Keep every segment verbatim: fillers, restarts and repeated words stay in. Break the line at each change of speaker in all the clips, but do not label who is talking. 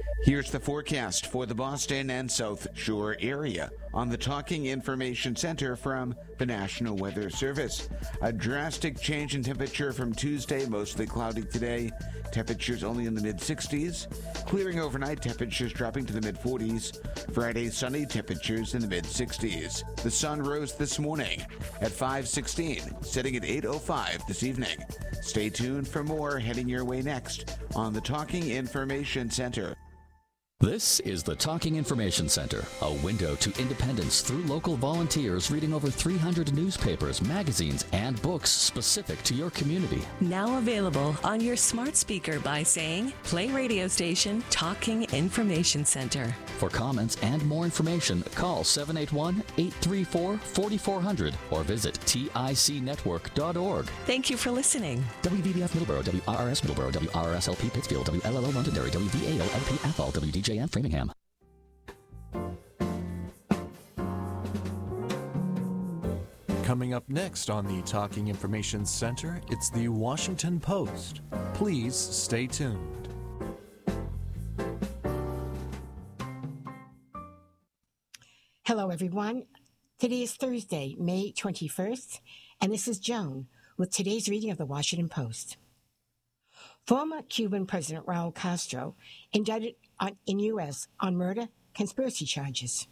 Here's the forecast for the Boston and South Shore area on the Talking Information Center from the National Weather Service. A drastic change in temperature from Tuesday, mostly cloudy today. Temperatures only in the mid-sixties. Clearing overnight, temperatures dropping to the mid-forties. Friday, sunny, temperatures in the mid-sixties. The sun rose this morning at five sixteen, setting at eight oh five this evening. Stay tuned for more heading your way next on the Talking Information Center.
This is the Talking Information Center, a window to independence through local volunteers reading over three hundred newspapers, magazines, and books specific to your community.
Now available on your smart speaker by saying, play radio station Talking Information Center.
For comments and more information, call seven eight one, eight three four, four four zero zero or visit tic network dot org.
Thank you for listening.
W V B F Middleborough, W R R S Middleborough, W R R S L P Pittsfield, W L L O Londonderry, W V A O L P Athol, W D J and Framingham.
Coming up next on the Talking Information Center, it's the Washington Post. Please stay tuned.
Hello, everyone. Today is Thursday, May twenty-first, and this is Joan with today's reading of the Washington Post. Former Cuban President Raul Castro indicted on, in U S on murder conspiracy charges.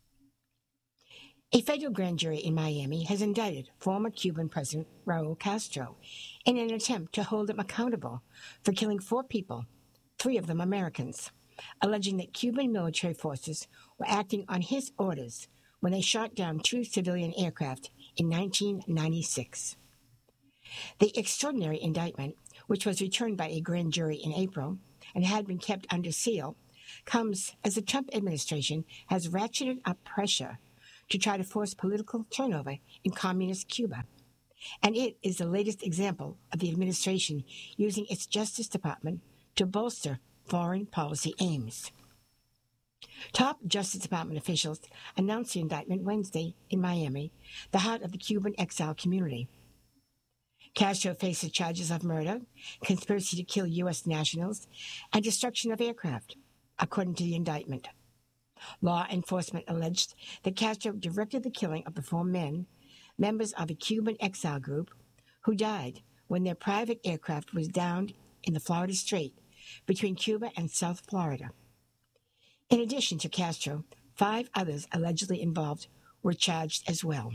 A federal grand jury in Miami has indicted former Cuban President Raul Castro in an attempt to hold him accountable for killing four people, three of them Americans, alleging that Cuban military forces were acting on his orders when they shot down two civilian aircraft in nineteen ninety-six. The extraordinary indictment, which was returned by a grand jury in April and had been kept under seal, comes as the Trump administration has ratcheted up pressure to try to force political turnover in communist Cuba. And it is the latest example of the administration using its Justice Department to bolster foreign policy aims. Top Justice Department officials announced the indictment Wednesday in Miami, the heart of the Cuban exile community. Castro faces charges of murder, conspiracy to kill U S nationals, and destruction of aircraft, according to the indictment. Law enforcement alleged that Castro directed the killing of the four men, members of a Cuban exile group, who died when their private aircraft was downed in the Florida Strait between Cuba and South Florida. In addition to Castro, five others allegedly involved were charged as well.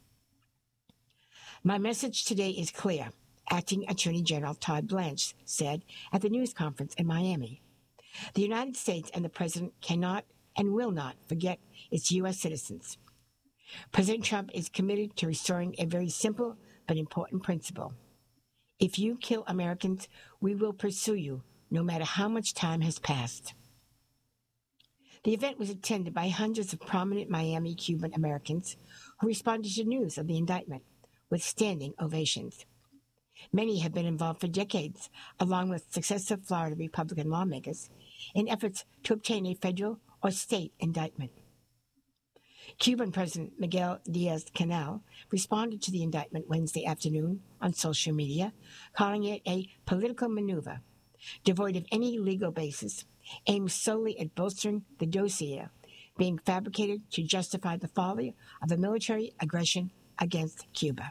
My message today is clear, Acting Attorney General Todd Blanche said at the news conference in Miami. The United States and the President cannot and will not forget its U S citizens. President Trump is committed to restoring a very simple but important principle. If you kill Americans, we will pursue you, no matter how much time has passed. The event was attended by hundreds of prominent Miami Cuban Americans who responded to news of the indictment with standing ovations. Many have been involved for decades, along with successive Florida Republican lawmakers, in efforts to obtain a federal or state indictment. Cuban President Miguel Diaz-Canel responded to the indictment Wednesday afternoon on social media, calling it a political maneuver, devoid of any legal basis, aimed solely at bolstering the dossier being fabricated to justify the folly of a military aggression against Cuba.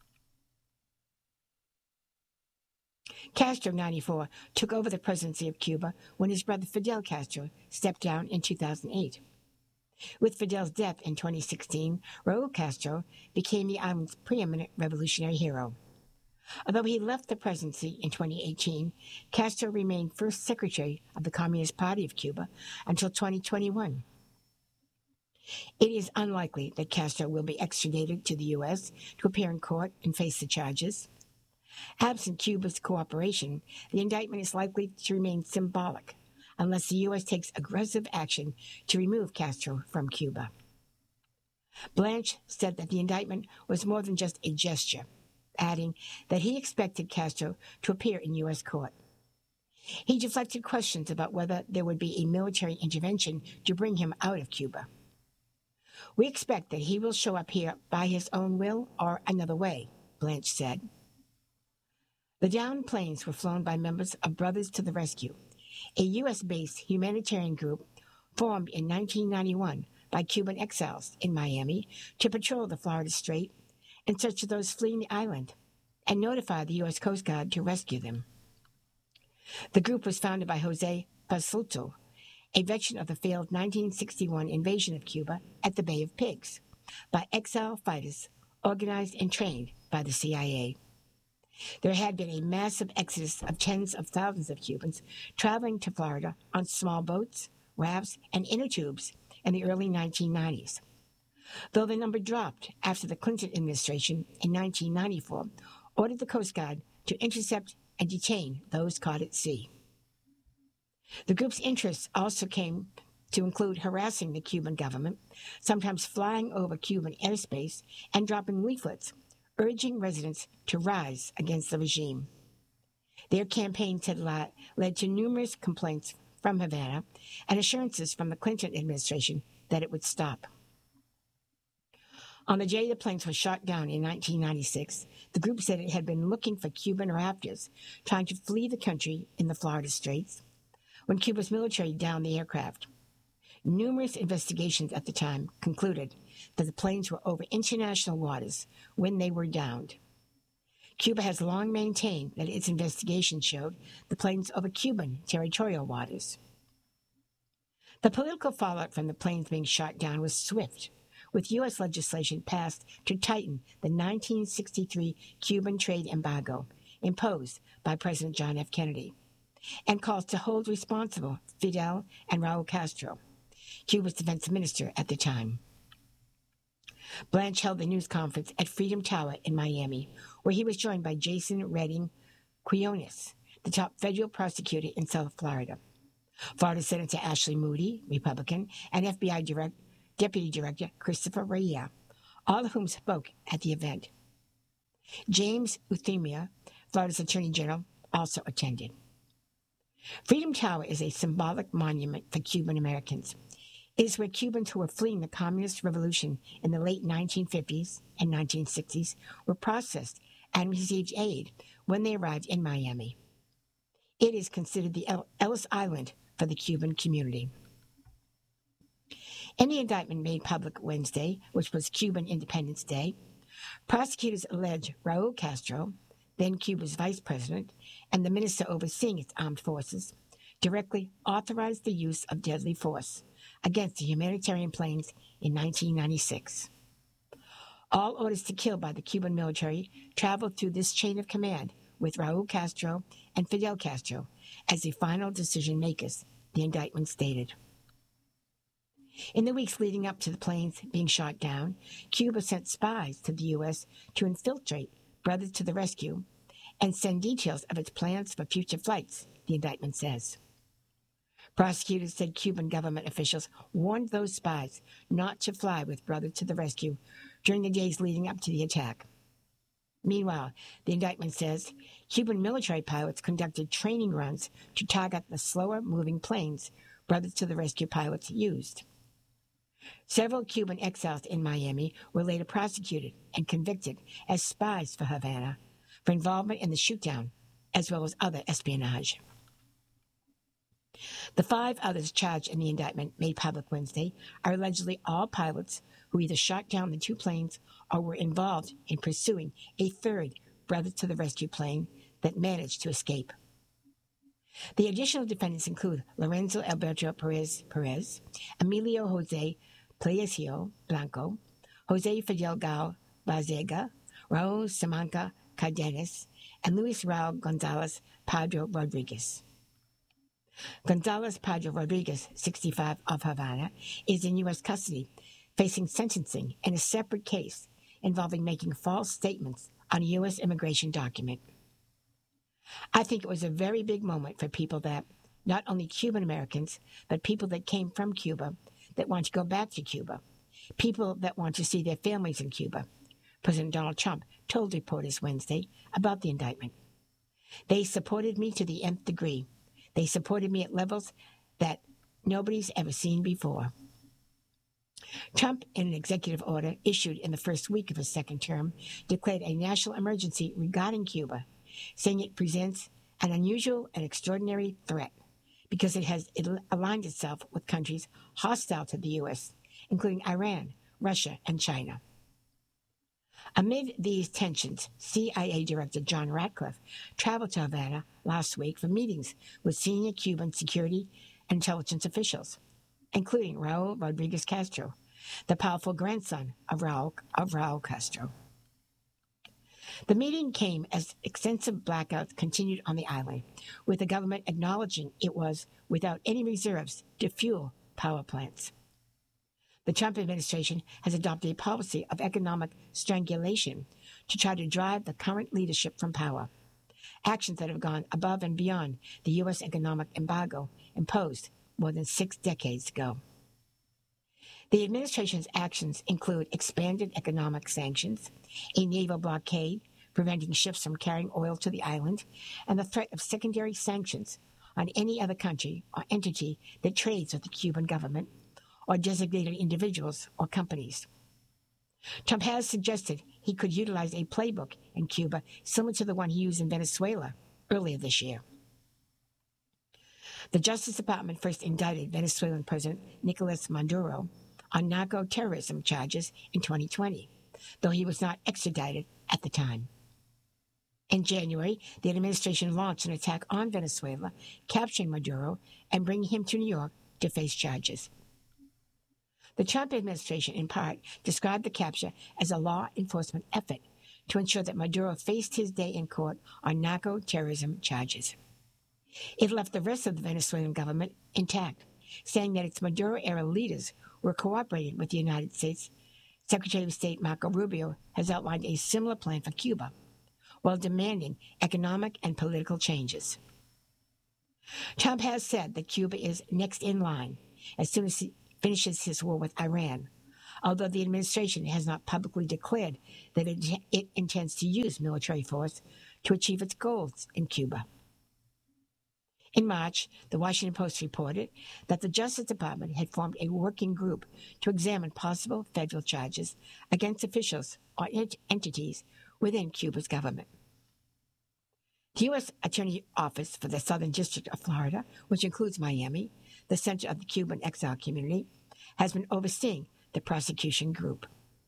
Castro, ninety-four, took over the presidency of Cuba when his brother Fidel Castro stepped down in two thousand eight. With Fidel's death in twenty sixteen, Raul Castro became the island's preeminent revolutionary hero. Although he left the presidency in twenty eighteen, Castro remained first secretary of the Communist Party of Cuba until twenty twenty-one. It is unlikely that Castro will be extradited to the U S to appear in court and face the charges. Absent Cuba's cooperation, the indictment is likely to remain symbolic unless the U S takes aggressive action to remove Castro from Cuba. Blanche said that the indictment was more than just a gesture, adding that he expected Castro to appear in U S court. He deflected questions about whether there would be a military intervention to bring him out of Cuba. We expect that he will show up here by his own will or another way, Blanche said. The downed planes were flown by members of Brothers to the Rescue, a U S-based humanitarian group formed in nineteen ninety-one by Cuban exiles in Miami to patrol the Florida Strait in search of those fleeing the island and notify the U S Coast Guard to rescue them. The group was founded by Jose Basulto, a veteran of the failed nineteen sixty-one invasion of Cuba at the Bay of Pigs, by exile fighters organized and trained by the C I A. There had been a massive exodus of tens of thousands of Cubans traveling to Florida on small boats, rafts, and inner tubes in the early nineteen nineties. Though the number dropped after the Clinton administration in nineteen ninety-four ordered the Coast Guard to intercept and detain those caught at sea. The group's interests also came to include harassing the Cuban government, sometimes flying over Cuban airspace and dropping leaflets urging residents to rise against the regime. Their campaigns had led to numerous complaints from Havana and assurances from the Clinton administration that it would stop. On the day the planes were shot down in nineteen ninety-six, the group said it had been looking for Cuban rafters trying to flee the country in the Florida Straits when Cuba's military downed the aircraft. Numerous investigations at the time concluded that the planes were over international waters when they were downed. Cuba has long maintained that its investigation showed the planes over Cuban territorial waters. The political fallout from the planes being shot down was swift, with U S legislation passed to tighten the nineteen sixty-three Cuban trade embargo imposed by President John F. Kennedy, and calls to hold responsible Fidel and Raul Castro, Cuba's defense minister at the time. Blanche held the news conference at Freedom Tower in Miami, where he was joined by Jason Redding Quinones, the top federal prosecutor in South Florida, Florida Senator Ashley Moody, Republican, and F B I Direct, Deputy Director Christopher Rea, all of whom spoke at the event. James Euthymia, Florida's Attorney General, also attended. Freedom Tower is a symbolic monument for Cuban Americans. It is where Cubans who were fleeing the communist revolution in the late nineteen fifties and nineteen sixties were processed and received aid when they arrived in Miami. It is considered the Ellis Island for the Cuban community. In the indictment made public Wednesday, which was Cuban Independence Day, prosecutors allege Raul Castro, then Cuba's vice president, and the minister overseeing its armed forces, directly authorized the use of deadly force against the humanitarian planes in nineteen ninety-six. All orders to kill by the Cuban military traveled through this chain of command with Raul Castro and Fidel Castro as the final decision makers, the indictment stated. In the weeks leading up to the planes being shot down, Cuba sent spies to the U S to infiltrate Brothers to the Rescue and send details of its plans for future flights, the indictment says. Prosecutors said Cuban government officials warned those spies not to fly with Brothers to the Rescue during the days leading up to the attack. Meanwhile, the indictment says Cuban military pilots conducted training runs to target the slower-moving planes Brothers to the Rescue pilots used. Several Cuban exiles in Miami were later prosecuted and convicted as spies for Havana for involvement in the shootdown, as well as other espionage. The five others charged in the indictment made public Wednesday are allegedly all pilots who either shot down the two planes or were involved in pursuing a third Brothers to the Rescue plane that managed to escape. The additional defendants include Lorenzo Alberto Perez Perez, Emilio Jose Palacio Blanco, Jose Fidel Gal Bazega, Raul Samanca Cardenas, and Luis Raul Gonzalez Padro Rodriguez. Gonzalez Padro Rodriguez, sixty-five, of Havana, is in U S custody, facing sentencing in a separate case involving making false statements on a U S immigration document. I think it was a very big moment for people that, not only Cuban Americans, but people that came from Cuba that want to go back to Cuba, people that want to see their families in Cuba, President Donald Trump told reporters Wednesday about the indictment. They supported me to the nth degree. They supported me at levels that nobody's ever seen before. Trump, in an executive order issued in the first week of his second term, declared a national emergency regarding Cuba, saying it presents an unusual and extraordinary threat because it has aligned itself with countries hostile to the U S, including Iran, Russia, and China. Amid these tensions, C I A Director John Ratcliffe traveled to Havana last week for meetings with senior Cuban security and intelligence officials, including Raul Rodriguez Castro, the powerful grandson of Raul, of Raul Castro. The meeting came as extensive blackouts continued on the island, with the government acknowledging it was without any reserves to fuel power plants. The Trump administration has adopted a policy of economic strangulation to try to drive the current leadership from power, actions that have gone above and beyond the U S economic embargo imposed more than six decades ago. The administration's actions include expanded economic sanctions, a naval blockade preventing ships from carrying oil to the island, and the threat of secondary sanctions on any other country or entity that trades with the Cuban government or designated individuals or companies. Trump has suggested he could utilize a playbook in Cuba similar to the one he used in Venezuela earlier this year. The Justice Department first indicted Venezuelan President Nicolas Maduro on narco-terrorism charges in twenty twenty, though he was not extradited at the time. In January, the administration launched an attack on Venezuela, capturing Maduro and bringing him to New York to face charges. The Trump administration, in part, described the capture as a law enforcement effort to ensure that Maduro faced his day in court on narco-terrorism charges. It left the rest of the Venezuelan government intact, saying that its Maduro-era leaders were cooperating with the United States. Secretary of State Marco Rubio has outlined a similar plan for Cuba, while demanding economic and political changes. Trump has said that Cuba is next in line as soon as he finishes his war with Iran, although the administration has not publicly declared that it, it intends to use military force to achieve its goals in Cuba. In March, the Washington Post reported that the Justice Department had formed a working group to examine possible federal charges against officials or ent- entities within Cuba's government. The U S Attorney Office for the Southern District of Florida, which includes Miami, the center of the Cuban exile community, has been overseeing the prosecution group.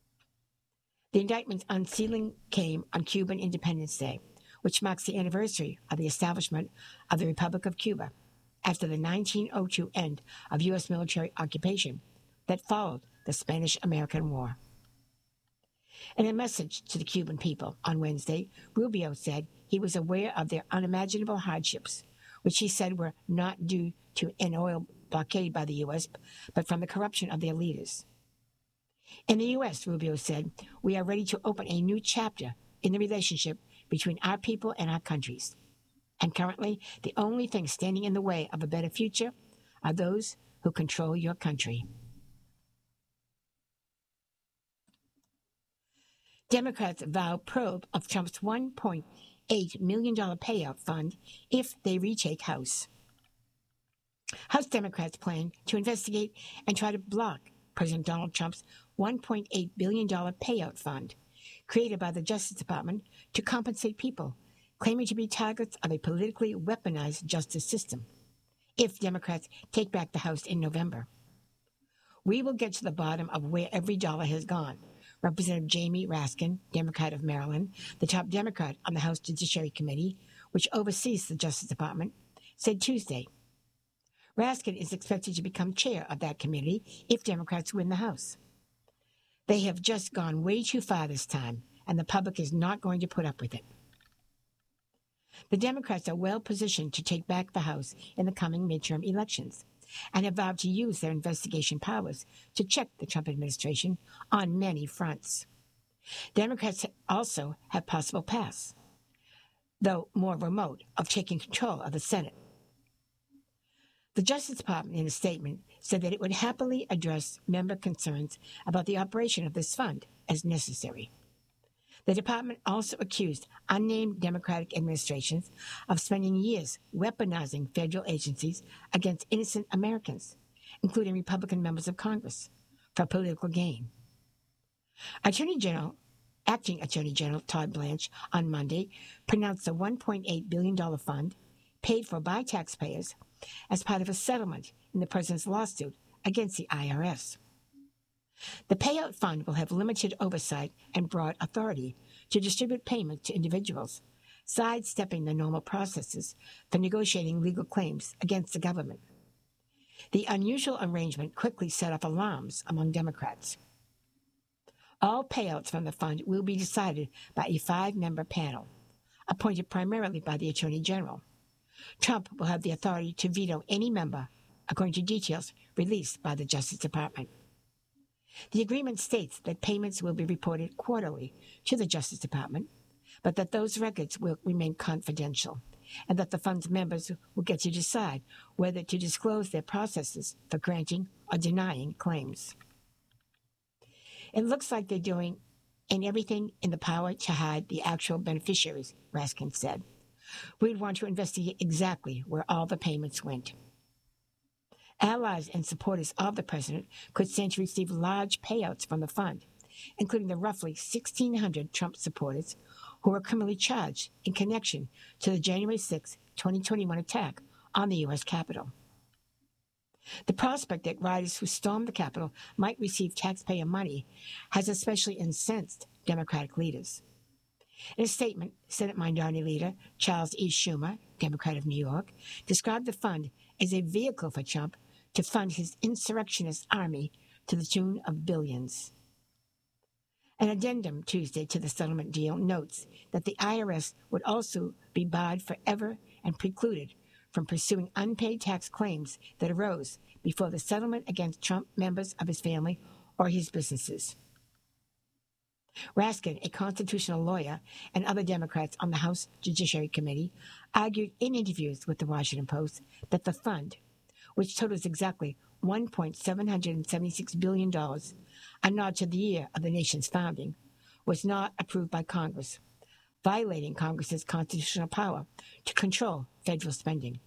The indictment's unsealing came on Cuban Independence Day, which marks the anniversary of the establishment of the Republic of Cuba after the nineteen oh two end of U S military occupation that followed the Spanish-American War. In a message to the Cuban people on Wednesday, Rubio said he was aware of their unimaginable hardships, which he said were not due to an oil blockade by the U S, but from the corruption of their leaders. In the U S, Rubio said, we are ready to open a new chapter in the relationship between our people and our countries. And currently, the only thing standing in the way of a better future are those who control your country. Democrats vow probe of Trump's one point eight million dollars payout fund if they retake House. House Democrats plan to investigate and try to block President Donald Trump's one point eight billion dollars payout fund, created by the Justice Department to compensate people claiming to be targets of a politically weaponized justice system, if Democrats take back the House in November. We will get to the bottom of where every dollar has gone, Representative Jamie Raskin, Democrat of Maryland, the top Democrat on the House Judiciary Committee, which oversees the Justice Department, said Tuesday. Raskin is expected to become chair of that committee if Democrats win the House. They have just gone way too far this time, and the public is not going to put up with it. The Democrats are well positioned to take back the House in the coming midterm elections, and have vowed to use their investigation powers to check the Trump administration on many fronts. Democrats also have possible paths, though more remote, of taking control of the Senate. The Justice Department, in a statement, said that it would happily address member concerns about the operation of this fund as necessary. The department also accused unnamed Democratic administrations of spending years weaponizing federal agencies against innocent Americans, including Republican members of Congress, for political gain. Attorney General, Acting Attorney General Todd Blanche on Monday pronounced the one point eight billion dollars fund, paid for by taxpayers, as part of a settlement in the president's lawsuit against the I R S. The payout fund will have limited oversight and broad authority to distribute payments to individuals, sidestepping the normal processes for negotiating legal claims against the government. The unusual arrangement quickly set off alarms among Democrats. All payouts from the fund will be decided by a five-member panel, appointed primarily by the Attorney General. Trump will have the authority to veto any member, according to details released by the Justice Department. The agreement states that payments will be reported quarterly to the Justice Department, but that those records will remain confidential, and that the fund's members will get to decide whether to disclose their processes for granting or denying claims. It looks like they're doing and everything in the power to hide the actual beneficiaries, Raskin said. We'd want to investigate exactly where all the payments went. Allies and supporters of the president could stand to receive large payouts from the fund, including the roughly sixteen hundred Trump supporters who were criminally charged in connection to the January sixth, twenty twenty-one attack on the U S Capitol. The prospect that rioters who stormed the Capitol might receive taxpayer money has especially incensed Democratic leaders. In a statement, Senate Minority Leader Charles E. Schumer, Democrat of New York, described the fund as a vehicle for Trump to fund his insurrectionist army to the tune of billions. An addendum Tuesday to the settlement deal notes that the I R S would also be barred forever and precluded from pursuing unpaid tax claims that arose before the settlement against Trump members of his family or his businesses. Raskin, a constitutional lawyer, and other Democrats on the House Judiciary Committee argued in interviews with the Washington Post that the fund, which totals exactly one point seven seven six billion dollars, a nod to the year of the nation's founding, was not approved by Congress, violating Congress's constitutional power to control federal spending.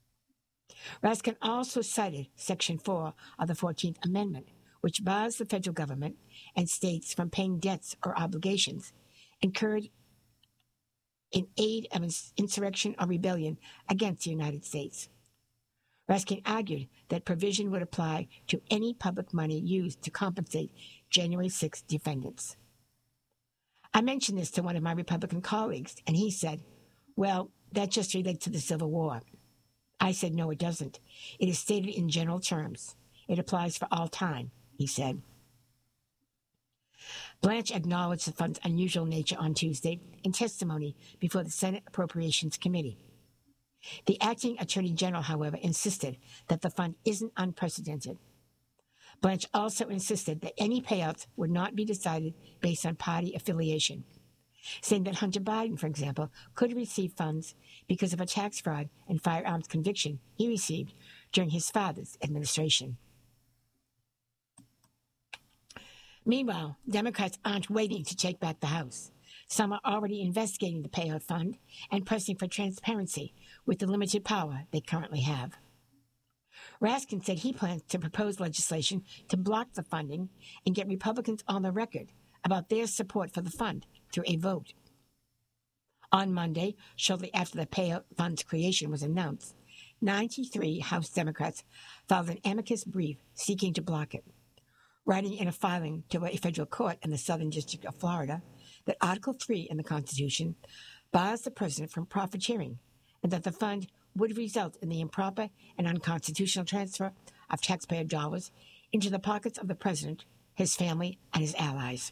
Raskin also cited Section four of the fourteenth Amendment, which bars the federal government and states from paying debts or obligations incurred in aid of insurrection or rebellion against the United States. Raskin argued that provision would apply to any public money used to compensate January sixth defendants. I mentioned this to one of my Republican colleagues, and he said, well, that just relates to the Civil War. I said, no, it doesn't. It is stated in general terms. It applies for all time, he said. Blanche acknowledged the fund's unusual nature on Tuesday in testimony before the Senate Appropriations Committee. The acting Attorney General, however, insisted that the fund isn't unprecedented. Blanche also insisted that any payouts would not be decided based on party affiliation, saying that Hunter Biden, for example, could receive funds because of a tax fraud and firearms conviction he received during his father's administration. Meanwhile, Democrats aren't waiting to take back the House. Some are already investigating the payout fund and pressing for transparency with the limited power they currently have. Raskin said he plans to propose legislation to block the funding and get Republicans on the record about their support for the fund through a vote. On Monday, shortly after the payout fund's creation was announced, ninety-three House Democrats filed an amicus brief seeking to block it, writing in a filing to a federal court in the Southern District of Florida that Article three in the Constitution bars the president from profiteering and that the fund would result in the improper and unconstitutional transfer of taxpayer dollars into the pockets of the president, his family, and his allies.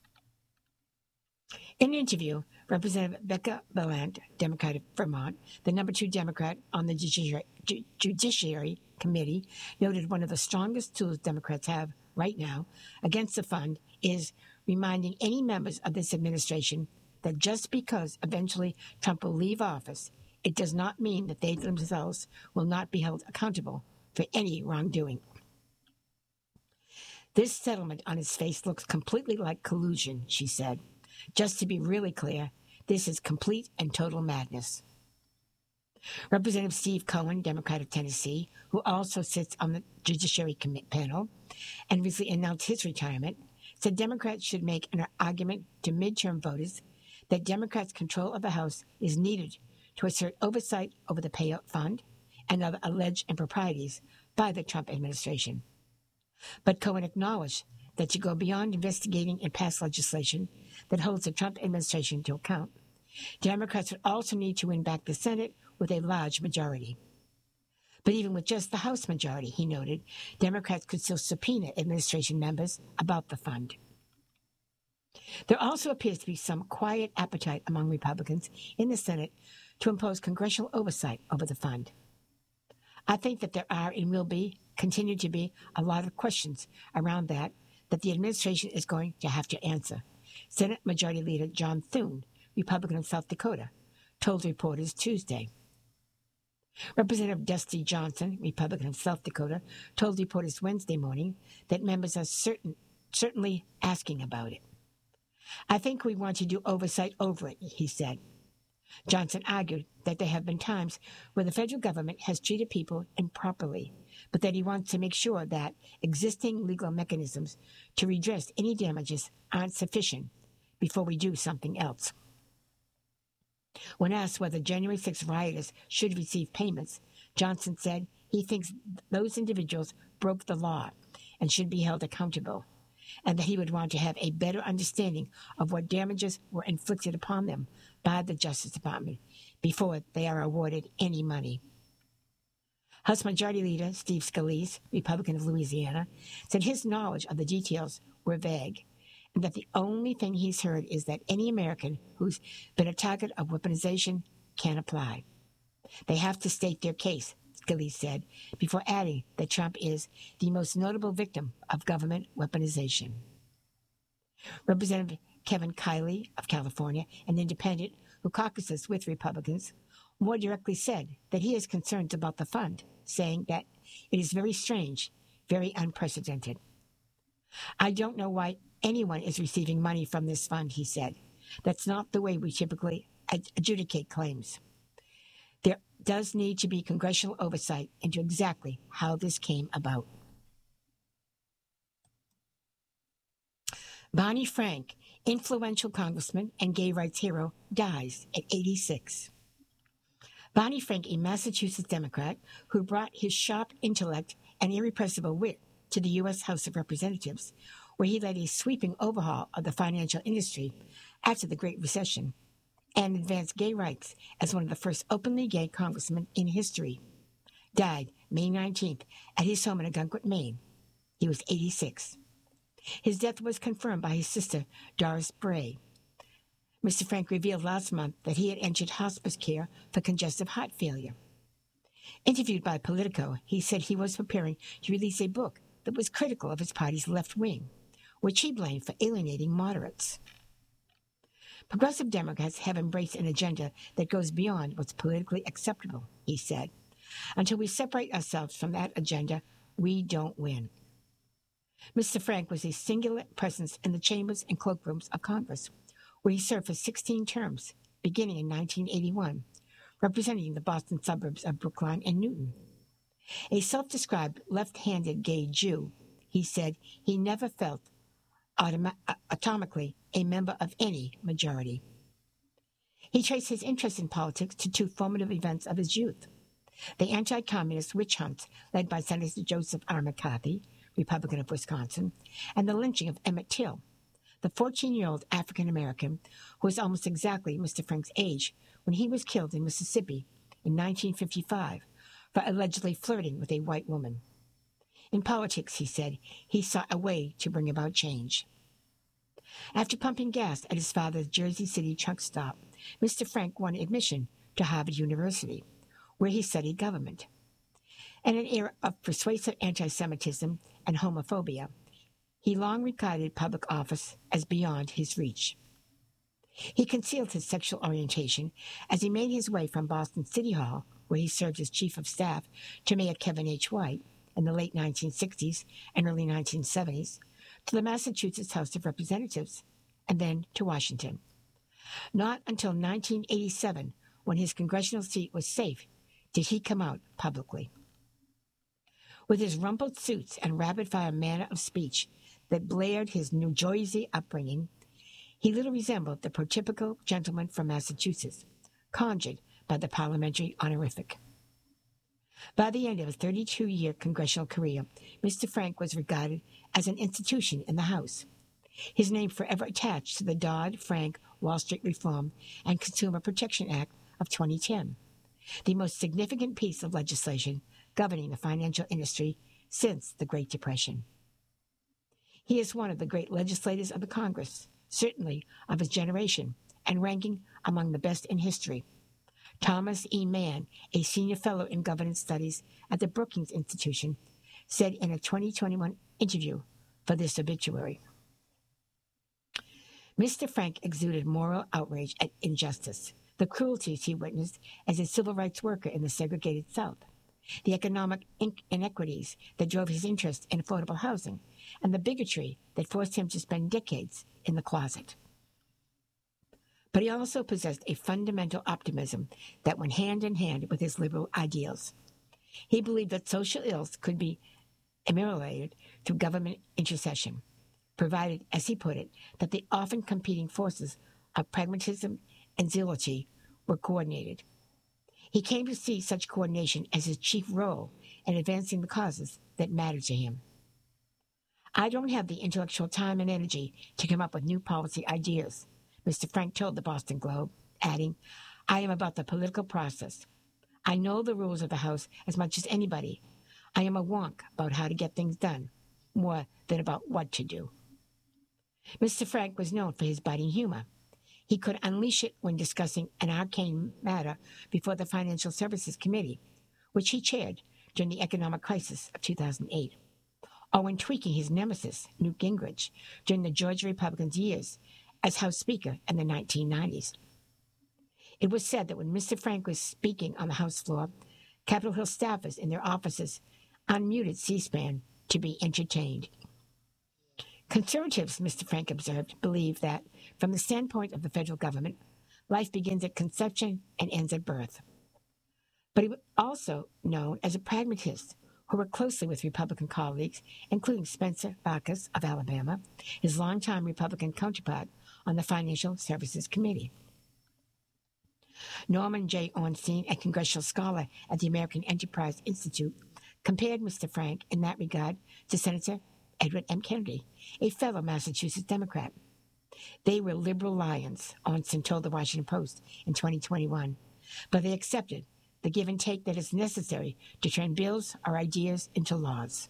In an interview, Representative Becca Balint, Democrat of Vermont, the number two Democrat on the Judiciary, Ju- Judiciary Committee, noted one of the strongest tools Democrats have right now against the fund is reminding any members of this administration that just because eventually Trump will leave office, it does not mean that they themselves will not be held accountable for any wrongdoing. This settlement on its face looks completely like collusion, she said. Just to be really clear, this is complete and total madness. Representative Steve Cohen, Democrat of Tennessee, who also sits on the Judiciary Committee panel and recently announced his retirement, said Democrats should make an argument to midterm voters that Democrats' control of the House is needed to assert oversight over the payout fund and other alleged improprieties by the Trump administration. But Cohen acknowledged that to go beyond investigating and pass legislation that holds the Trump administration to account, Democrats would also need to win back the Senate with a large majority. But even with just the House majority, he noted, Democrats could still subpoena administration members about the fund. There also appears to be some quiet appetite among Republicans in the Senate to impose congressional oversight over the fund. I think that there are and will be, continue to be, a lot of questions around that that the administration is going to have to answer, Senate Majority Leader John Thune, Republican of South Dakota, told reporters Tuesday. Representative Dusty Johnson, Republican of South Dakota, told reporters Wednesday morning that members are certain, certainly asking about it. I think we want to do oversight over it, he said. Johnson argued that there have been times where the federal government has treated people improperly, but that he wants to make sure that existing legal mechanisms to redress any damages aren't sufficient before we do something else. When asked whether January sixth rioters should receive payments, Johnson said he thinks those individuals broke the law and should be held accountable, and that he would want to have a better understanding of what damages were inflicted upon them by the Justice Department before they are awarded any money. House Majority Leader Steve Scalise, Republican of Louisiana, said his knowledge of the details were vague, and that the only thing he's heard is that any American who's been a target of weaponization can apply. They have to state their case, Scalise said, before adding that Trump is the most notable victim of government weaponization. Representative Kevin Kiley of California, an independent who caucuses with Republicans, more directly said that he has concerns about the fund, saying that it is very strange, very unprecedented. I don't know why anyone is receiving money from this fund, he said. That's not the way we typically ad- adjudicate claims. There does need to be congressional oversight into exactly how this came about. Barney Frank, influential congressman and gay rights hero, dies at eighty-six. Barney Frank, a Massachusetts Democrat who brought his sharp intellect and irrepressible wit to the U S House of Representatives, where he led a sweeping overhaul of the financial industry after the Great Recession, and advanced gay rights as one of the first openly gay congressmen in history, died May nineteenth at his home in Ogunquit, Maine. He was eighty-six. His death was confirmed by his sister, Doris Bray. Mister Frank revealed last month that he had entered hospice care for congestive heart failure. Interviewed by Politico, he said he was preparing to release a book that was critical of his party's left wing, which he blamed for alienating moderates. Progressive Democrats have embraced an agenda that goes beyond what's politically acceptable, he said. Until we separate ourselves from that agenda, we don't win. Mister Frank was a singular presence in the chambers and cloakrooms of Congress, where he served for sixteen terms, beginning in nineteen eighty-one, representing the Boston suburbs of Brookline and Newton. A self-described left-handed gay Jew, he said he never felt automa- atomically a member of any majority. He traced his interest in politics to two formative events of his youth: the anti-communist witch hunt led by Senator Joseph R. McCarthy, Republican of Wisconsin, and the lynching of Emmett Till, the fourteen-year-old African-American who was almost exactly Mister Frank's age when he was killed in Mississippi in nineteen fifty-five for allegedly flirting with a white woman. In politics, he said, he sought a way to bring about change. After pumping gas at his father's Jersey City truck stop, Mister Frank won admission to Harvard University, where he studied government. In an era of persuasive anti-Semitism and homophobia, he long regarded public office as beyond his reach. He concealed his sexual orientation as he made his way from Boston City Hall, where he served as chief of staff to Mayor Kevin H. White in the late nineteen sixties and early nineteen seventies, to the Massachusetts House of Representatives, and then to Washington. Not until nineteen eighty-seven, when his congressional seat was safe, did he come out publicly. With his rumpled suits and rapid-fire manner of speech that blared his New Jersey upbringing, he little resembled the prototypical gentleman from Massachusetts, conjured by the parliamentary honorific. By the end of his thirty-two-year congressional career, Mister Frank was regarded as an institution in the House, his name forever attached to the Dodd-Frank Wall Street Reform and Consumer Protection Act of twenty ten, the most significant piece of legislation governing the financial industry since the Great Depression. He is one of the great legislators of the Congress, certainly of his generation, and ranking among the best in history. Thomas E. Mann, a senior fellow in governance studies at the Brookings Institution, said in a twenty twenty-one interview for this obituary, Mister Frank exuded moral outrage at injustice, the cruelties he witnessed as a civil rights worker in the segregated South, the economic inequities that drove his interest in affordable housing, and the bigotry that forced him to spend decades in the closet. But he also possessed a fundamental optimism that went hand in hand with his liberal ideals. He believed that social ills could be ameliorated through government intercession, provided, as he put it, that the often competing forces of pragmatism and zealotry were coordinated. He came to see such coordination as his chief role in advancing the causes that mattered to him. I don't have the intellectual time and energy to come up with new policy ideas, Mister Frank told the Boston Globe, adding, I am about the political process. I know the rules of the House as much as anybody. I am a wonk about how to get things done, more than about what to do. Mister Frank was known for his biting humor. He could unleash it when discussing an arcane matter before the Financial Services Committee, which he chaired during the economic crisis of two thousand eight, or when tweaking his nemesis, Newt Gingrich, during the Georgia Republicans' years as House Speaker in the nineteen nineties. It was said that when Mister Frank was speaking on the House floor, Capitol Hill staffers in their offices unmuted C-SPAN to be entertained. Conservatives, Mister Frank observed, believe that, from the standpoint of the federal government, life begins at conception and ends at birth. But he was also known as a pragmatist who worked closely with Republican colleagues, including Spencer Bachus of Alabama, his longtime Republican counterpart on the Financial Services Committee. Norman J. Ornstein, a congressional scholar at the American Enterprise Institute, compared Mister Frank in that regard to Senator Edward M. Kennedy, a fellow Massachusetts Democrat. They were liberal lions, Ornstein told the Washington Post in twenty twenty-one, but they accepted the give and take that is necessary to turn bills or ideas into laws.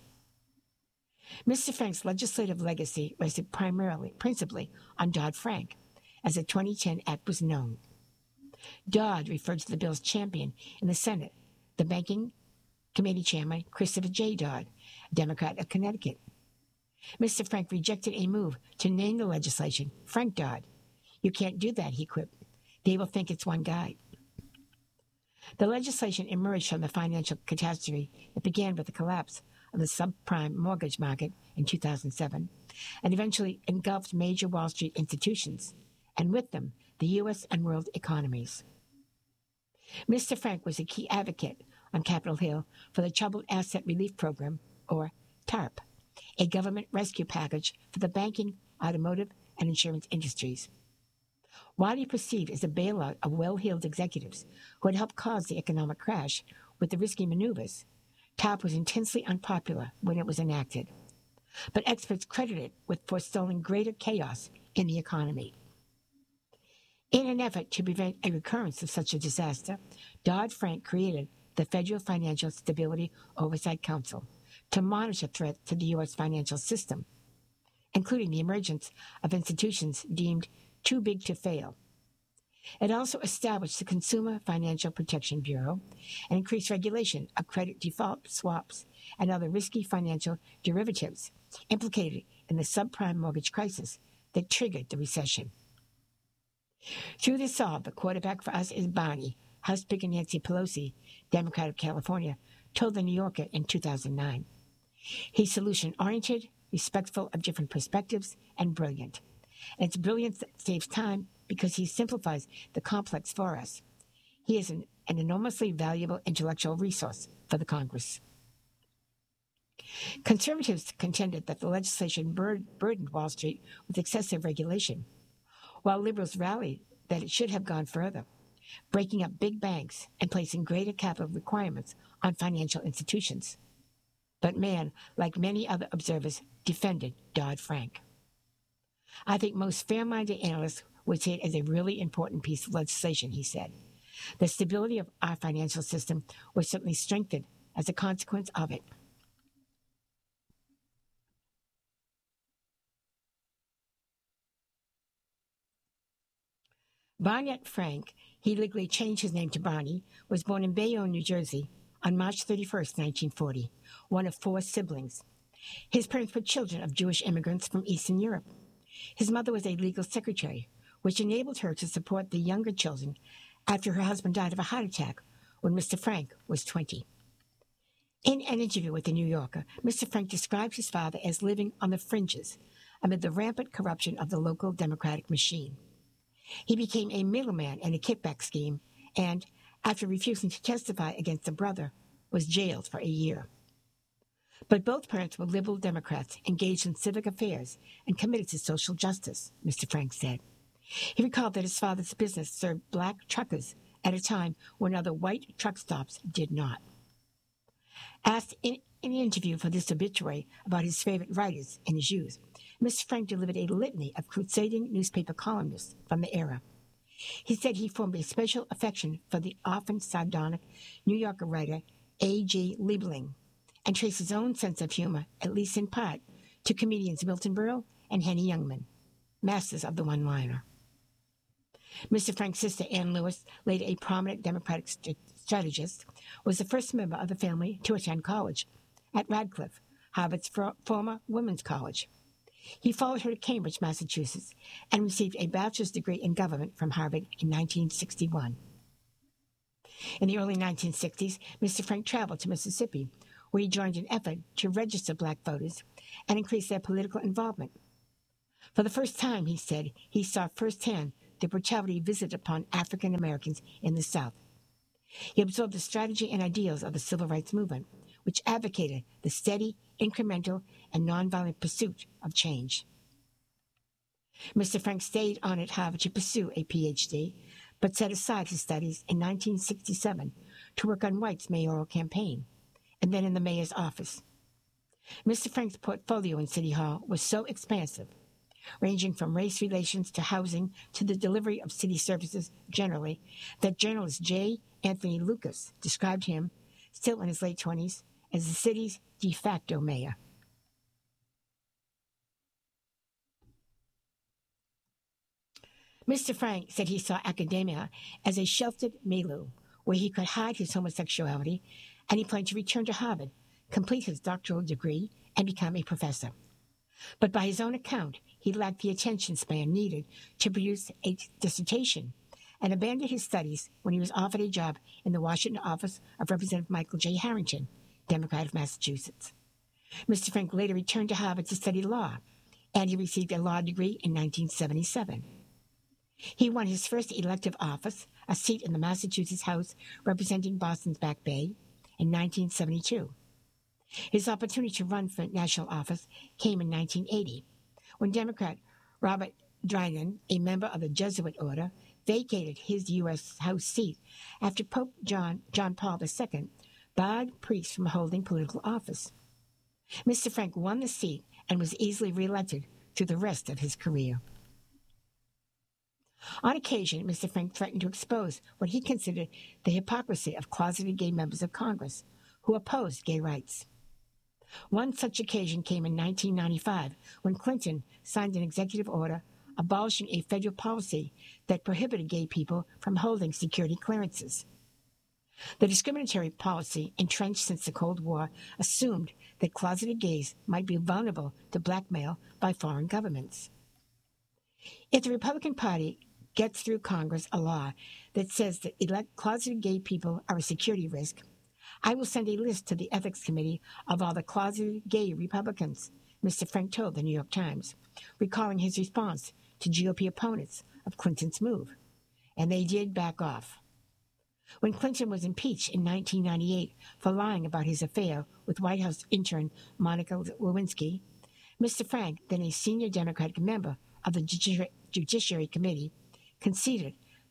Mister Frank's legislative legacy rested primarily, principally, on Dodd-Frank, as the twenty ten Act was known. Dodd referred to the bill's champion in the Senate, the Banking Committee Chairman Christopher J. Dodd, a Democrat of Connecticut. Mister Frank rejected a move to name the legislation Frank Dodd. You can't do that, he quipped. They will think it's one guy. The legislation emerged from the financial catastrophe that began with the collapse of the subprime mortgage market in two thousand seven and eventually engulfed major Wall Street institutions, and with them, the U S and world economies. Mister Frank was a key advocate on Capitol Hill for the Troubled Asset Relief Program, or TARP, a government rescue package for the banking, automotive, and insurance industries. Widely perceived as a bailout of well-heeled executives who had helped cause the economic crash with the risky maneuvers, TARP was intensely unpopular when it was enacted. But experts credit it with forestalling greater chaos in the economy. In an effort to prevent a recurrence of such a disaster, Dodd-Frank created the Federal Financial Stability Oversight Council to monitor threats to the U S financial system, including the emergence of institutions deemed too big to fail. It also established the Consumer Financial Protection Bureau and increased regulation of credit default swaps and other risky financial derivatives implicated in the subprime mortgage crisis that triggered the recession. Through this all, the quarterback for us is Barney, House Speaker Nancy Pelosi, Democrat of California, told The New Yorker in two thousand nine. He's solution-oriented, respectful of different perspectives, and brilliant. And it's brilliance that saves time because he simplifies the complex for us. He is an, an enormously valuable intellectual resource for the Congress. Conservatives contended that the legislation bur- burdened Wall Street with excessive regulation, while liberals rallied that it should have gone further. breaking up big banks and placing greater capital requirements on financial institutions. But Mann, like many other observers, defended Dodd-Frank. I think most fair-minded analysts would see it as a really important piece of legislation, he said. The stability of our financial system was certainly strengthened as a consequence of it. Barnett Frank, he legally changed his name to Barney, was born in Bayonne, New Jersey, on March thirty-first, nineteen forty, one of four siblings. His parents were children of Jewish immigrants from Eastern Europe. His mother was a legal secretary, which enabled her to support the younger children after her husband died of a heart attack when Mister Frank was twenty. In an interview with The New Yorker, Mister Frank described his father as living on the fringes amid the rampant corruption of the local Democratic machine. He became a middleman in a kickback scheme and, after refusing to testify against a brother, was jailed for a year. But both parents were liberal Democrats engaged in civic affairs and committed to social justice, Mister Frank said. He recalled that his father's business served black truckers at a time when other white truck stops did not. Asked in an interview for this obituary about his favorite writers in his youth, Mister Frank delivered a litany of crusading newspaper columnists from the era. He said he formed a special affection for the often sardonic New Yorker writer A G Liebling and traced his own sense of humor, at least in part, to comedians Milton Berle and Henny Youngman, masters of the one-liner. Mister Frank's sister, Ann Lewis, later a prominent Democratic st- strategist, was the first member of the family to attend college at Radcliffe, Harvard's for- former women's college. He followed her to Cambridge, Massachusetts, and received a bachelor's degree in government from Harvard in nineteen sixty-one. In the early nineteen sixties, Mister Frank traveled to Mississippi, where he joined an effort to register black voters and increase their political involvement. For the first time, he said, he saw firsthand the brutality visited upon African Americans in the South. He absorbed the strategy and ideals of the civil rights movement, which advocated the steady, incremental, and nonviolent pursuit of change. Mister Frank stayed on at Harvard to pursue a P H D, but set aside his studies in nineteen sixty-seven to work on White's mayoral campaign, and then in the mayor's office. Mister Frank's portfolio in City Hall was so expansive, ranging from race relations to housing to the delivery of city services generally, that journalist J. Anthony Lucas described him, still in his late twenties, as the city's de facto mayor. Mister Frank said he saw academia as a sheltered milieu where he could hide his homosexuality, and he planned to return to Harvard, complete his doctoral degree, and become a professor. But by his own account, he lacked the attention span needed to produce a dissertation and abandoned his studies when he was offered a job in the Washington office of Representative Michael J. Harrington, Democrat of Massachusetts. Mister Frank later returned to Harvard to study law, and he received a law degree in nineteen seventy-seven. He won his first elective office, a seat in the Massachusetts House representing Boston's Back Bay, in nineteen seventy-two. His opportunity to run for national office came in nineteen eighty, when Democrat Robert Drinan, a member of the Jesuit order, vacated his U S House seat after Pope John, John Paul the Second barred priests from holding political office. Mister Frank won the seat and was easily reelected through the rest of his career. On occasion, Mister Frank threatened to expose what he considered the hypocrisy of closeted gay members of Congress who opposed gay rights. One such occasion came in nineteen ninety-five when Clinton signed an executive order abolishing a federal policy that prohibited gay people from holding security clearances. The discriminatory policy, entrenched since the Cold War, assumed that closeted gays might be vulnerable to blackmail by foreign governments. If the Republican Party gets through Congress a law that says that elect closeted gay people are a security risk, I will send a list to the Ethics Committee of all the closeted gay Republicans, Mister Frank told the New York Times, recalling his response to G O P opponents of Clinton's move. And they did back off. When Clinton was impeached in nineteen ninety-eight for lying about his affair with White House intern Monica Lewinsky, Mister Frank, then a senior Democratic member of the Judiciary Committee, conceded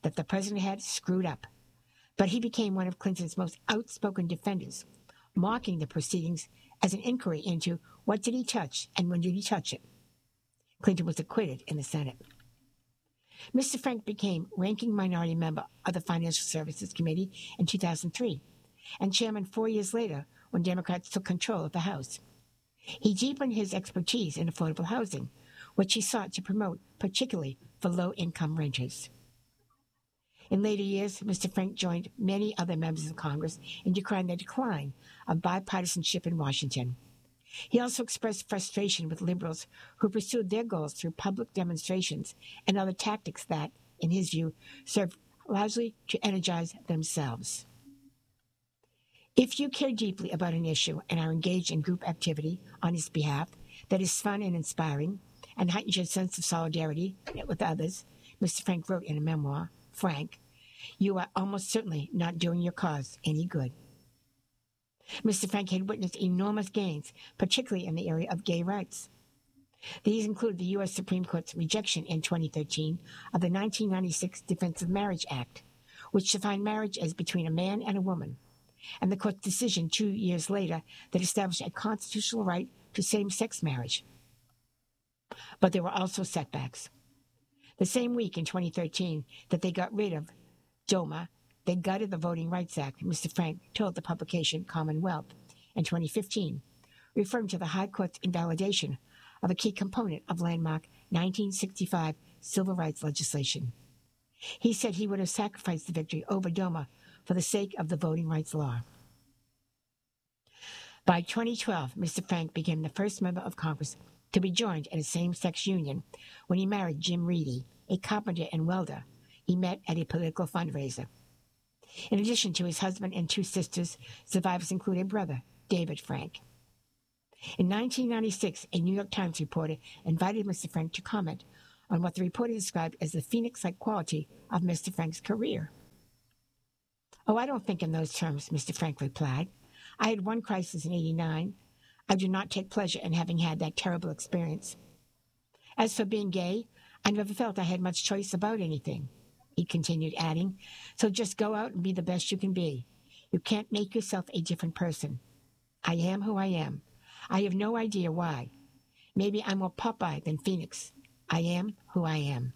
that the president had screwed up. But he became one of Clinton's most outspoken defenders, mocking the proceedings as an inquiry into what did he touch and when did he touch it. Clinton was acquitted in the Senate. Mister Frank became ranking minority member of the Financial Services Committee in two thousand three and chairman four years later when Democrats took control of the House. He deepened his expertise in affordable housing, which he sought to promote particularly for low-income renters. In later years, Mister Frank joined many other members of Congress in decrying the decline of bipartisanship in Washington. He also expressed frustration with liberals who pursued their goals through public demonstrations and other tactics that, in his view, served largely to energize themselves. If you care deeply about an issue and are engaged in group activity on his behalf that is fun and inspiring and heightens your sense of solidarity with others, Mister Frank wrote in a memoir, Frank, you are almost certainly not doing your cause any good. Mister Frank had witnessed enormous gains, particularly in the area of gay rights. These include the U S Supreme Court's rejection in twenty thirteen of the nineteen ninety-six Defense of Marriage Act, which defined marriage as between a man and a woman, and the court's decision two years later that established a constitutional right to same-sex marriage. But there were also setbacks. The same week in twenty thirteen that they got rid of DOMA, they gutted the Voting Rights Act, Mister Frank told the publication Commonwealth in twenty fifteen, referring to the High Court's invalidation of a key component of landmark nineteen sixty-five civil rights legislation. He said he would have sacrificed the victory over DOMA for the sake of the voting rights law. By twenty twelve, Mister Frank became the first member of Congress to be joined in a same-sex union when he married Jim Reedy, a carpenter and welder he met at a political fundraiser. In addition to his husband and two sisters, survivors include a brother, David Frank. In nineteen ninety-six, a New York Times reporter invited Mister Frank to comment on what the reporter described as the phoenix-like quality of Mister Frank's career. Oh, I don't think in those terms, Mister Frank replied. I had one crisis in eighty-nine. I do not take pleasure in having had that terrible experience. As for being gay, I never felt I had much choice about anything, he continued, adding, so just go out and be the best you can be. You can't make yourself a different person. I am who I am. I have no idea why. Maybe I'm more Popeye than Phoenix. I am who I am.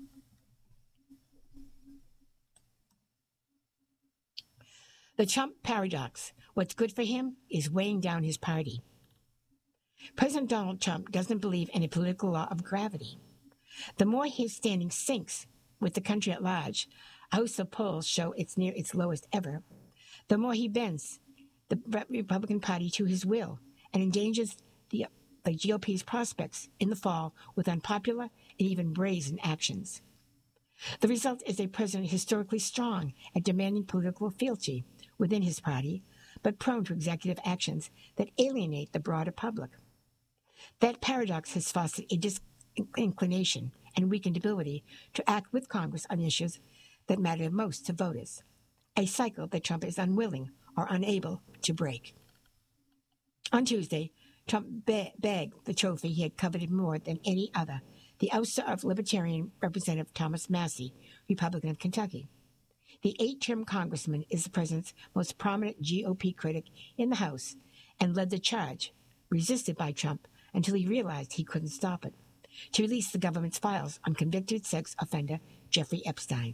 The Trump paradox. What's good for him is weighing down his party. President Donald Trump doesn't believe in a political law of gravity. The more his standing sinks with the country at large, a host of polls show it's near its lowest ever, the more he bends the Republican Party to his will and endangers the, the G O P's prospects in the fall with unpopular and even brazen actions. The result is a president historically strong at demanding political fealty within his party, but prone to executive actions that alienate the broader public. That paradox has fostered a disinclination and weakened ability to act with Congress on issues that matter most to voters, a cycle that Trump is unwilling or unable to break. On Tuesday, Trump be- begged the trophy he had coveted more than any other, the ouster of Libertarian Representative Thomas Massie, Republican of Kentucky. The eight-term congressman is the president's most prominent G O P critic in the House and led the charge, resisted by Trump until he realized he couldn't stop it, to release the government's files on convicted sex offender Jeffrey Epstein.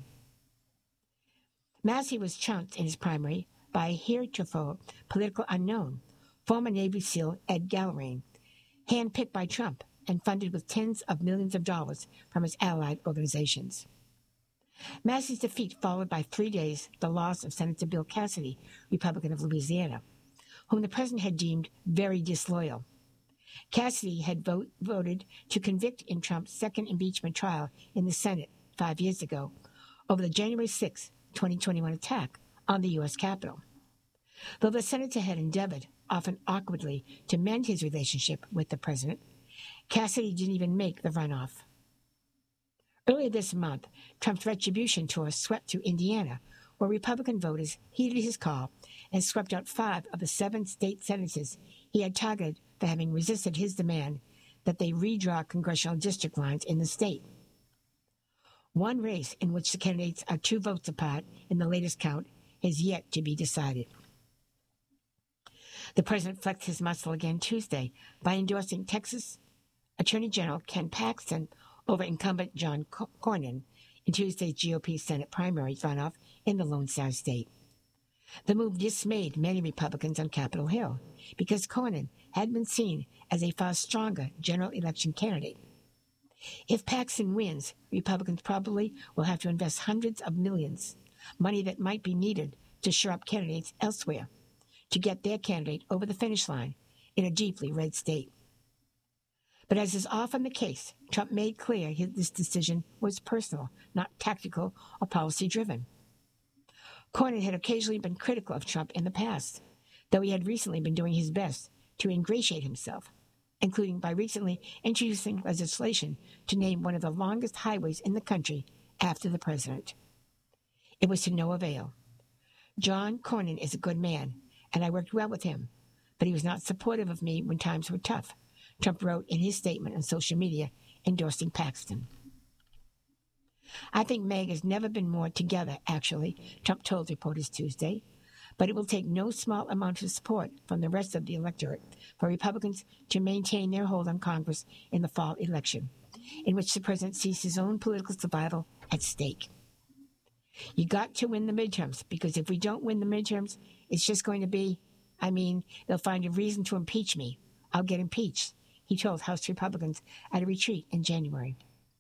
Massie was trounced in his primary by a heretofore political unknown, former Navy SEAL Ed Gallagher, handpicked by Trump and funded with tens of millions of dollars from his allied organizations. Massie's defeat followed by three days the loss of Senator Bill Cassidy, Republican of Louisiana, whom the president had deemed very disloyal. Cassidy had vote, voted to convict in Trump's second impeachment trial in the Senate five years ago over the January sixth, twenty twenty-one attack on the U S Capitol. Though the senator had endeavored, often awkwardly, to mend his relationship with the president, Cassidy didn't even make the runoff. Earlier this month, Trump's retribution tour swept through Indiana, where Republican voters heeded his call and swept out five of the seven state senators he had targeted for having resisted his demand that they redraw congressional district lines in the state. One race in which the candidates are two votes apart in the latest count is yet to be decided. The president flexed his muscle again Tuesday by endorsing Texas Attorney General Ken Paxton over incumbent John Cornyn in Tuesday's G O P Senate primary runoff in the Lone Star State. The move dismayed many Republicans on Capitol Hill because Cornyn had been seen as a far stronger general election candidate. If Paxton wins, Republicans probably will have to invest hundreds of millions, money that might be needed to shore up candidates elsewhere, to get their candidate over the finish line in a deeply red state. But as is often the case, Trump made clear his, this decision was personal, not tactical or policy-driven. Cornyn had occasionally been critical of Trump in the past, though he had recently been doing his best to ingratiate himself, including by recently introducing legislation to name one of the longest highways in the country after the president. It was to no avail. John Cornyn is a good man, and I worked well with him, but he was not supportive of me when times were tough, Trump wrote in his statement on social media endorsing Paxton. I think M A G has never been more together, actually, Trump told reporters Tuesday, but it will take no small amount of support from the rest of the electorate for Republicans to maintain their hold on Congress in the fall election, in which the president sees his own political survival at stake. You got to win the midterms, because if we don't win the midterms, it's just going to be, I mean, they'll find a reason to impeach me. I'll get impeached, he told House Republicans at a retreat in January.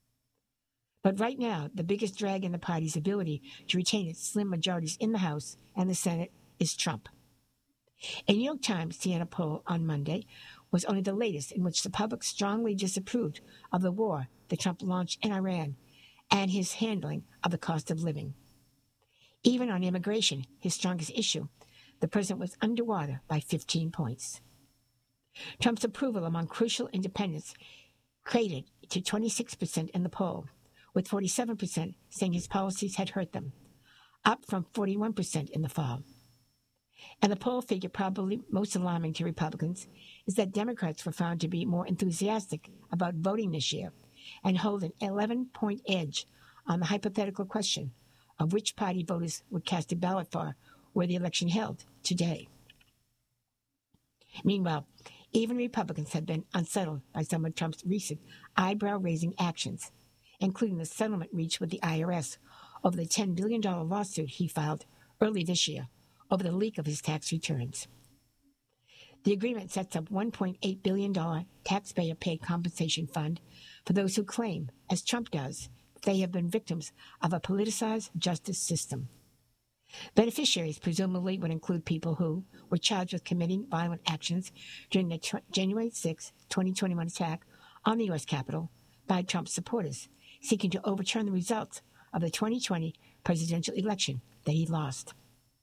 But right now, the biggest drag in the party's ability to retain its slim majorities in the House and the Senate is Trump. A New York Times Siena poll on Monday was only the latest in which the public strongly disapproved of the war that Trump launched in Iran and his handling of the cost of living. Even on immigration, his strongest issue, the president was underwater by fifteen points. Trump's approval among crucial independents cratered to twenty-six percent in the poll, with forty-seven percent saying his policies had hurt them, up from forty-one percent in the fall. And the poll figure probably most alarming to Republicans is that Democrats were found to be more enthusiastic about voting this year and hold an eleven-point edge on the hypothetical question of which party voters would cast a ballot for were the election held today. Meanwhile, even Republicans have been unsettled by some of Trump's recent eyebrow-raising actions, including the settlement reached with the I R S over the ten billion dollars lawsuit he filed early this year over the leak of his tax returns. The agreement sets up one point eight billion dollars taxpayer-paid compensation fund for those who claim, as Trump does, they have been victims of a politicized justice system. Beneficiaries presumably would include people who were charged with committing violent actions during the tw- January sixth, twenty twenty-one attack on the U S Capitol by Trump's supporters, seeking to overturn the results of the twenty twenty presidential election that he lost.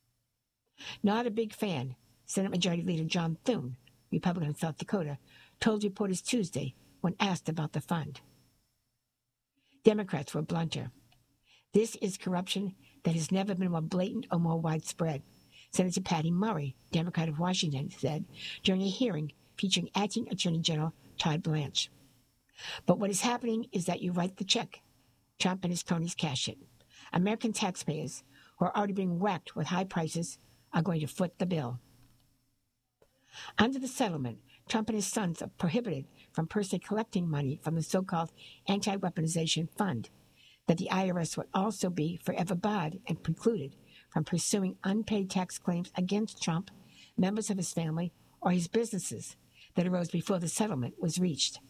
Not a big fan, Senate Majority Leader John Thune, Republican of South Dakota, told reporters Tuesday when asked about the fund. Democrats were blunter. This is corruption that has never been more blatant or more widespread, Senator Patty Murray, Democrat of Washington, said during a hearing featuring Acting Attorney General Todd Blanche. But what is happening is that you write the check. Trump and his cronies cash it. American taxpayers, who are already being whacked with high prices, are going to foot the bill. Under the settlement, Trump and his sons are prohibited from personally collecting money from the so-called anti-weaponization fund, that the I R S would also be forever barred and precluded from pursuing unpaid tax claims against Trump, members of his family, or his businesses that arose before the settlement was reached.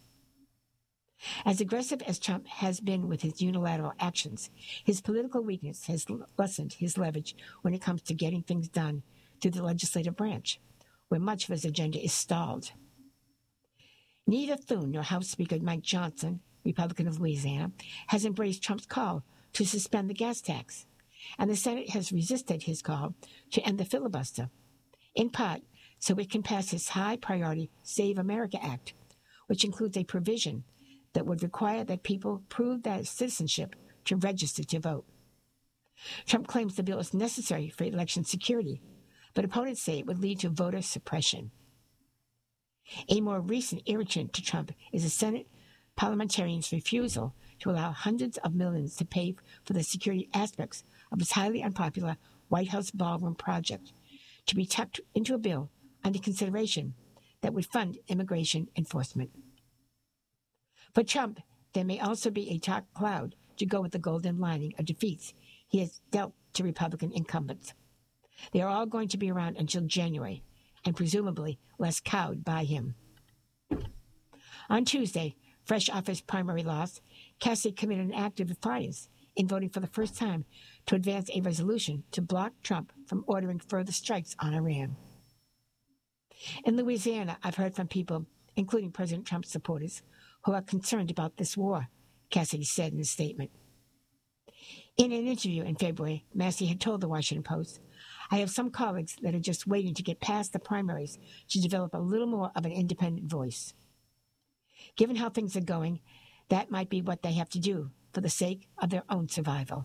As aggressive as Trump has been with his unilateral actions, his political weakness has lessened his leverage when it comes to getting things done through the legislative branch, where much of his agenda is stalled. Neither Thune nor House Speaker Mike Johnson, Republican of Louisiana, has embraced Trump's call to suspend the gas tax, and the Senate has resisted his call to end the filibuster, in part so it can pass his high-priority Save America Act, which includes a provision that would require that people prove their citizenship to register to vote. Trump claims the bill is necessary for election security, but opponents say it would lead to voter suppression. A more recent irritant to Trump is the Senate parliamentarians' refusal to allow hundreds of millions to pay for the security aspects of his highly unpopular White House ballroom project to be tucked into a bill under consideration that would fund immigration enforcement. For Trump, there may also be a dark cloud to go with the golden lining of defeats he has dealt to Republican incumbents. They are all going to be around until January, and presumably less cowed by him. On Tuesday, fresh off his primary loss, Cassidy committed an act of defiance in voting for the first time to advance a resolution to block Trump from ordering further strikes on Iran. In Louisiana, I've heard from people, including President Trump's supporters, who are concerned about this war, Cassidy said in a statement. In an interview in February, Massey had told the Washington Post, "I have some colleagues that are just waiting to get past the primaries to develop a little more of an independent voice. Given how things are going, that might be what they have to do for the sake of their own survival."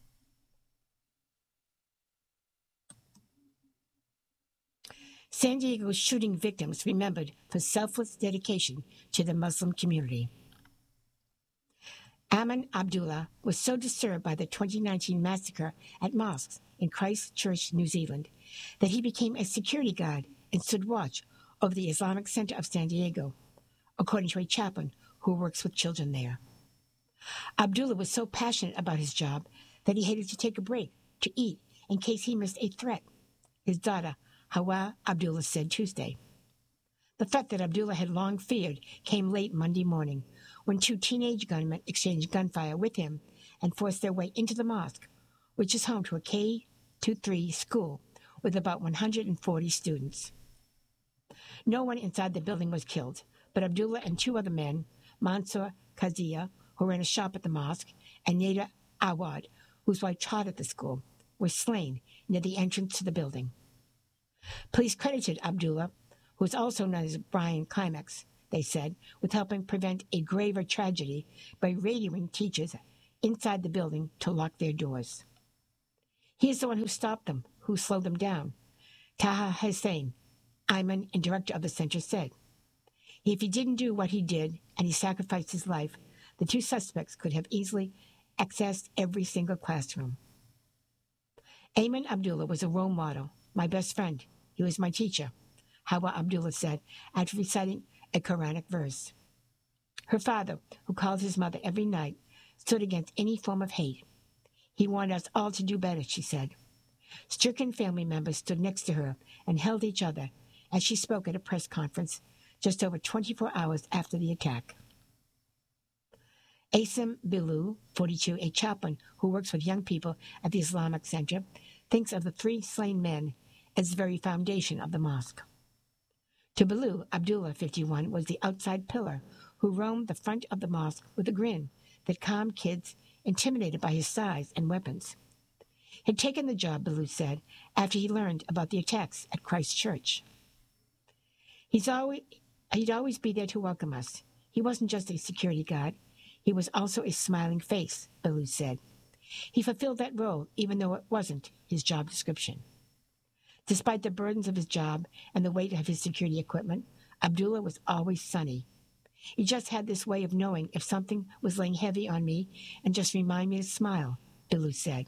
San Diego's shooting victims remembered for selfless dedication to the Muslim community. Ayman Abdullah was so disturbed by the twenty nineteen massacre at mosques in Christchurch, New Zealand, that he became a security guard and stood watch over the Islamic Center of San Diego, according to a chaplain who works with children there. Abdullah was so passionate about his job that he hated to take a break to eat in case he missed a threat, his daughter, Hawa Abdullah, said Tuesday. The threat that Abdullah had long feared came late Monday morning, when two teenage gunmen exchanged gunfire with him and forced their way into the mosque, which is home to a K through three school with about one hundred forty students. No one inside the building was killed, but Abdullah and two other men, Mansour Kazia, who ran a shop at the mosque, and Neda Awad, whose wife taught at the school, were slain near the entrance to the building. Police credited Abdullah, who is also known as Brian Climax, they said, with helping prevent a graver tragedy by radioing teachers inside the building to lock their doors. He is the one who stopped them, who slowed them down, Taha Hussein, Ayman and director of the center, said. If he didn't do what he did and he sacrificed his life, the two suspects could have easily accessed every single classroom. Ayman Abdullah was a role model, my best friend. He was my teacher, Hawa Abdullah said after reciting a Quranic verse. Her father, who called his mother every night, stood against any form of hate. He wanted us all to do better, she said. Stricken family members stood next to her and held each other as she spoke at a press conference just over twenty-four hours after the attack. Asim Bilou, forty-two, a chaplain who works with young people at the Islamic Center, thinks of the three slain men as the very foundation of the mosque. To Bilou, Abdullah, fifty-one, was the outside pillar who roamed the front of the mosque with a grin that calmed kids intimidated by his size and weapons. He'd taken the job, Bilou said, after he learned about the attacks at Christchurch. He's always, he'd always be there to welcome us. He wasn't just a security guard. He was also a smiling face, Bilou said. He fulfilled that role even though it wasn't his job description. Despite the burdens of his job and the weight of his security equipment, Abdullah was always sunny. He just had this way of knowing if something was laying heavy on me and just remind me to smile, Bilou said.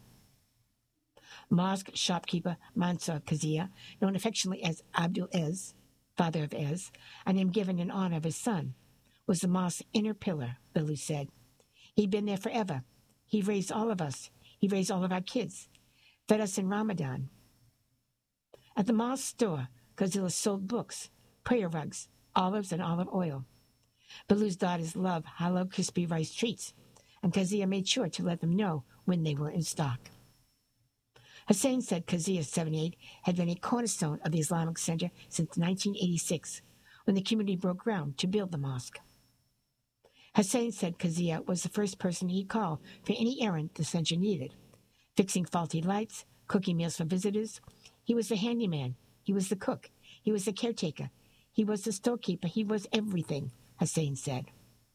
Mosque shopkeeper Mansour Kazia, known affectionately as Abdul Ez, father of Ez, a name given in honor of his son, was the mosque's inner pillar, Bilou said. He'd been there forever. He raised all of us. He raised all of our kids, fed us in Ramadan. At the mosque store, Kazia sold books, prayer rugs, olives, and olive oil. Bilou's daughters love halal crispy rice treats, and Kazia made sure to let them know when they were in stock. Hussein said Kazia, seventy-eight, had been a cornerstone of the Islamic Center since nineteen eighty-six, when the community broke ground to build the mosque. Hussein said Kazia was the first person he'd call for any errand the center needed, fixing faulty lights, cooking meals for visitors. He was the handyman. He was the cook. He was the caretaker. He was the storekeeper. He was everything, Hussein said.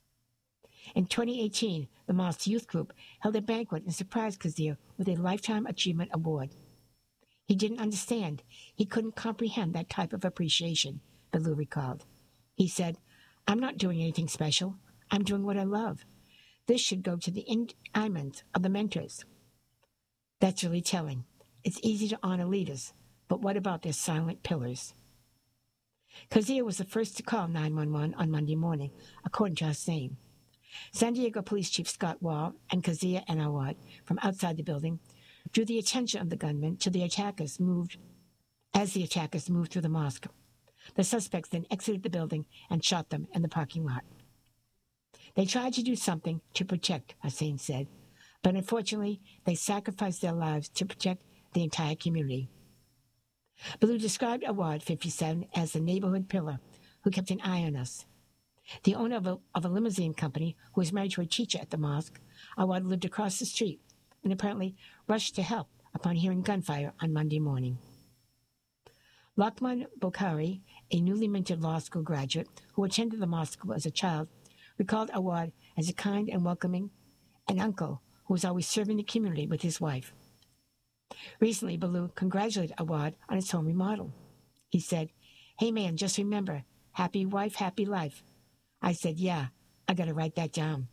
In twenty eighteen, the mosque's youth group held a banquet and surprised Kazia with a Lifetime Achievement Award. He didn't understand. He couldn't comprehend that type of appreciation, Bilou recalled. He said, I'm not doing anything special. I'm doing what I love. This should go to the indictment of the mentors. That's really telling. It's easy to honor leaders, but what about their silent pillars? Kazia was the first to call nine one one on Monday morning, according to Hussein. San Diego Police Chief Scott Wall and Kazia and Awad, from outside the building, drew the attention of the gunmen to the attackers moved as the attackers moved through the mosque. The suspects then exited the building and shot them in the parking lot. They tried to do something to protect, Hussein said, but unfortunately they sacrificed their lives to protect the entire community. Baloo described Awad, fifty-seven, as the neighborhood pillar who kept an eye on us. The owner of a, of a limousine company who was married to a teacher at the mosque, Awad lived across the street and apparently rushed to help upon hearing gunfire on Monday morning. Lakman Bokhari, a newly minted law school graduate who attended the mosque as a child, recalled Awad as a kind and welcoming an uncle who was always serving the community with his wife. Recently, Baloo congratulated Awad on his home remodel. He said, "Hey man, just remember, happy wife, happy life." I said, "Yeah, I got to write that down."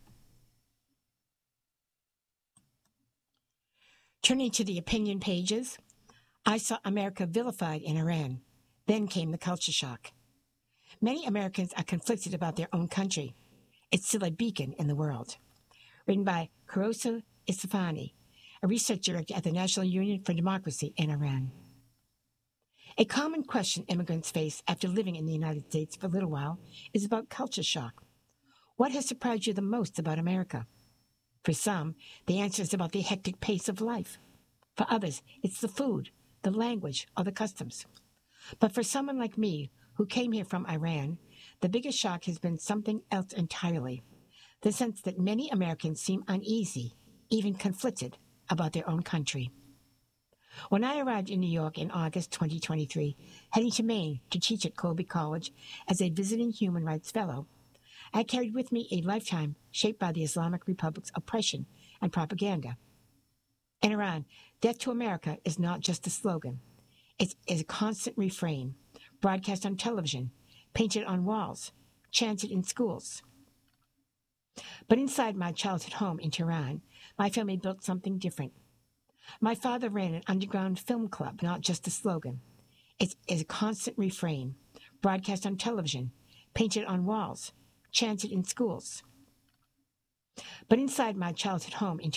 Turning to the opinion pages, I saw America vilified in Iran. Then came the culture shock. Many Americans are conflicted about their own country. It's still a beacon in the world. Written by Kourosa Isfahani, a research director at the National Union for Democracy in Iran. A common question immigrants face after living in the United States for a little while is about culture shock. What has surprised you the most about America? For some, the answer is about the hectic pace of life. For others, it's the food, the language, or the customs. But for someone like me, who came here from Iran, the biggest shock has been something else entirely. The sense that many Americans seem uneasy, even conflicted, about their own country. When I arrived in New York in August twenty twenty-three, heading to Maine to teach at Colby College as a visiting human rights fellow, I carried with me a lifetime shaped by the Islamic Republic's oppression and propaganda. In Iran, death to America is not just a slogan. It is a constant refrain, broadcast on television, painted on walls, chanted in schools. But inside my childhood home in Tehran, my family built something different. My father ran an underground film club, not just a slogan. It is a constant refrain, broadcast on television, painted on walls, chanted in schools. But inside my childhood home in